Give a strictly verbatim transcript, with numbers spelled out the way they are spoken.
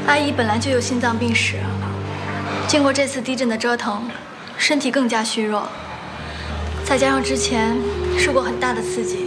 阿姨本来就有心脏病史，经过这次地震的折腾，身体更加虚弱，再加上之前受过很大的刺激，